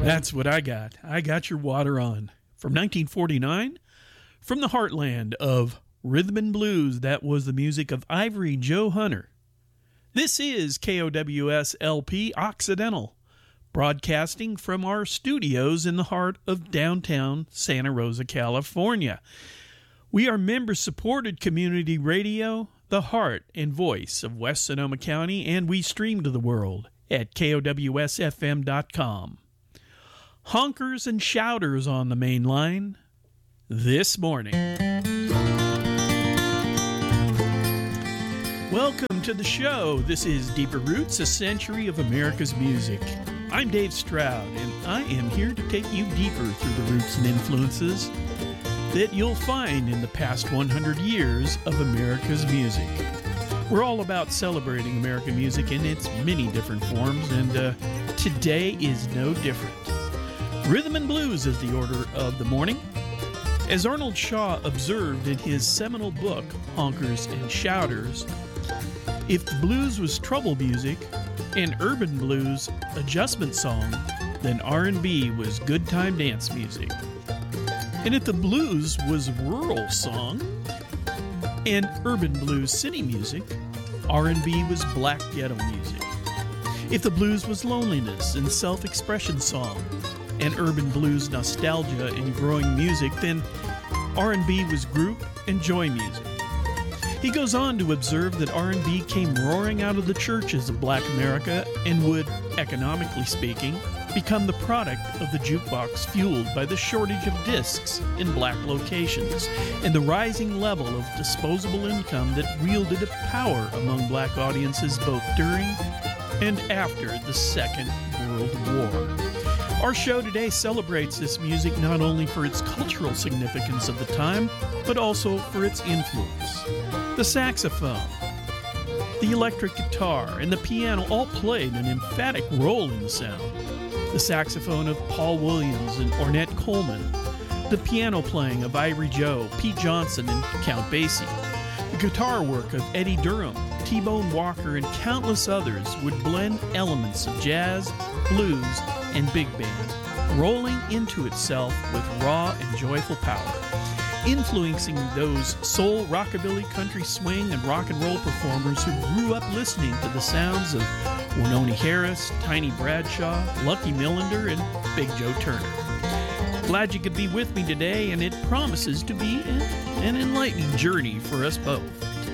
That's what I got. I got your water on. From 1949, from the heartland of rhythm and blues, that was the music of Ivory Joe Hunter. This is KOWS LP Occidental, broadcasting from our studios in the heart of downtown Santa Rosa, California. We are member-supported community radio, the heart and voice of West Sonoma County, and we stream to the world at KOWSFM.com. Honkers and shouters on the main line this morning. Welcome to the show. This is Deeper Roots, a century of America's music. I'm Dave Stroud, and I am here to take you deeper through the roots and influences that you'll find in the past 100 years of America's music. We're all about celebrating American music in its many different forms, and today is no different. Rhythm and blues is the order of the morning. As Arnold Shaw observed in his seminal book, Honkers and Shouters, if the blues was trouble music and urban blues adjustment song, then R&B was good time dance music. And if the blues was rural song and urban blues city music, R&B was black ghetto music. If the blues was loneliness and self-expression song and urban blues nostalgia and growing music, then R&B was group and joy music. He goes on to observe that R&B came roaring out of the churches of black America and would, economically speaking, become the product of the jukebox fueled by the shortage of discs in black locations and the rising level of disposable income that wielded a power among black audiences both during and after the Second World War. Our show today celebrates this music not only for its cultural significance of the time, but also for its influence. The saxophone, the electric guitar, and the piano all played an emphatic role in the sound. The saxophone of Paul Williams and Ornette Coleman, the piano playing of Ivory Joe, Pete Johnson, and Count Basie, the guitar work of Eddie Durham, T-Bone Walker, and countless others would blend elements of jazz, blues, and big band, rolling into itself with raw and joyful power, influencing those soul, rockabilly, country swing, and rock and roll performers who grew up listening to the sounds of Wynonie Harris, Tiny Bradshaw, Lucky Millinder, and Big Joe Turner. Glad you could be with me today, and it promises to be an enlightening journey for us both.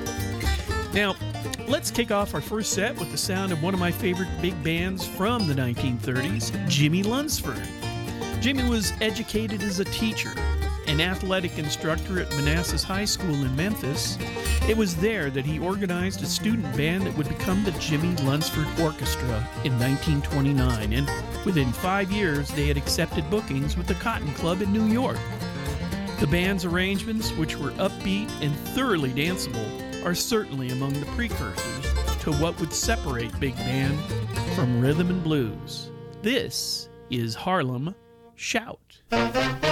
Now, let's kick off our first set with the sound of one of my favorite big bands from the 1930s, Jimmy Lunsford. Jimmy was educated as a teacher, an athletic instructor at Manassas High School in Memphis. It was there that he organized a student band that would become the Jimmy Lunsford Orchestra in 1929, and within 5 years they had accepted bookings with the Cotton Club in New York. The band's arrangements, which were upbeat and thoroughly danceable, are certainly among the precursors to what would separate big band from rhythm and blues. This is Harlem Shout.